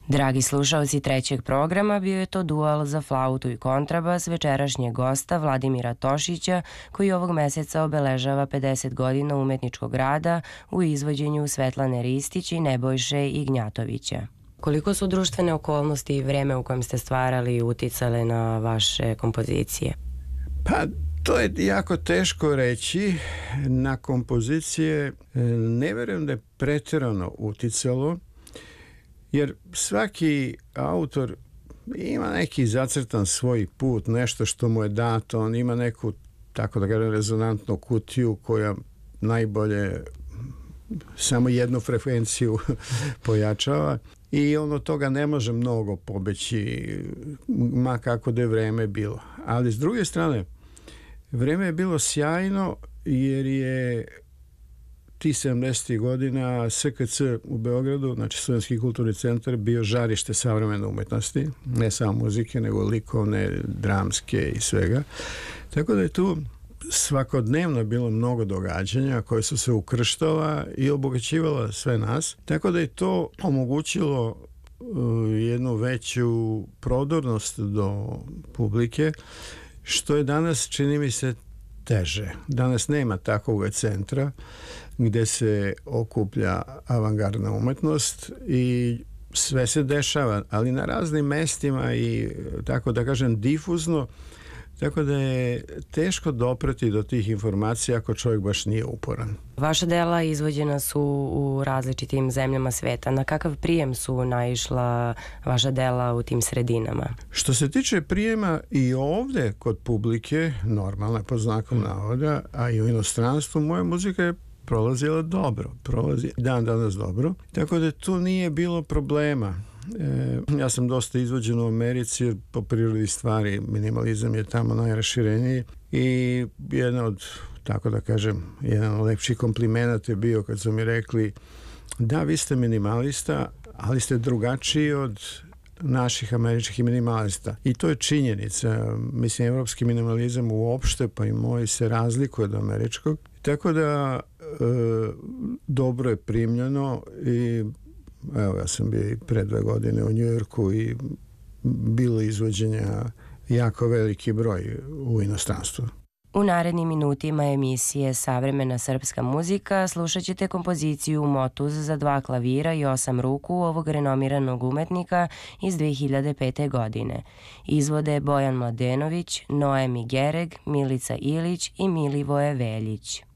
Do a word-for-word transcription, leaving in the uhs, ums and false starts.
Dragi slušalci trećeg programa, bio je to dual za flautu i kontrabas večerašnjeg gosta Vladimira Tošića, koji ovog meseca obeležava pedeset godina umetničkog rada u izvođenju Svetlane Ristić i Nebojše Ignjatovića. Koliko su društvene okolnosti i vreme u kojem ste stvarali uticale na vaše kompozicije? Pa, to je jako teško reći. Na kompozicije ne verujem da je pretjerano uticalo, jer svaki autor ima neki zacrtan svoj put, nešto što mu je dato, on ima neku, tako da kažem, rezonantnu kutiju koja najbolje samo jednu frekvenciju pojačava i on od toga ne može mnogo pobeći, ma kako da je vreme bilo. Ali s druge strane, vreme je bilo sjajno jer je ti sedamdesetih godina S K C u Beogradu, znači Studentski kulturni centar, bio žarište savremene umetnosti, ne samo muzike, nego likovne, dramske i svega. Tako da je tu svakodnevno bilo mnogo događanja koje su se ukrštala i obogaćivala sve nas. Tako da je to omogućilo uh, jednu veću prodornost do publike, što je danas, čini mi se, teže. Danas nema takvog centra gde se okuplja avangardna umetnost i sve se dešava, ali na raznim mestima i, tako da kažem, difuzno, tako da je teško dopreti do tih informacija ako čovjek baš nije uporan. Vaša dela izvođena su u različitim zemljama sveta. Na kakav prijem su naišla vaša dela u tim sredinama? Što se tiče prijema i ovde kod publike, normalno je pod znakom navoda, a i u inostranstvu, moja muzika je prolazila dobro, prolazi dan danas dobro, tako da tu nije bilo problema. E, ja sam dosta izvođen u Americi jer po prirodi stvari minimalizam je tamo najrašireniji i jedna od, tako da kažem, jedan od lepših komplimenata je bio kad su mi rekli da, vi ste minimalista, ali ste drugačiji od naših američkih minimalista. I to je činjenica. Mislim, evropski minimalizam uopšte, pa i moj, se razlikuje od američkog. Tako da e, dobro je primljeno i evo, ja sam bio i pre dve godine u Njujorku i bilo izvođenja jako veliki broj u inostranstvu. U narednim minutima emisije Savremena srpska muzika slušat ćete kompoziciju Motuz za dva klavira i osam ruku ovog renomiranog umetnika iz dve hiljade pete. godine. Izvode Bojan Mladenović, Noemi Gereg, Milica Ilić i Milivoje Veljić.